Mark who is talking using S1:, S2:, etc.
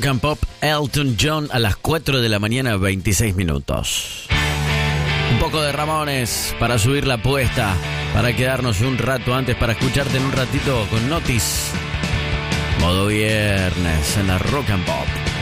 S1: Rock and Pop, Elton John a las 4 de la mañana, 26 minutos. Un poco de Ramones para subir la apuesta, para quedarnos un rato antes, para escucharte en un ratito con Notis. Modo viernes en la Rock and Pop.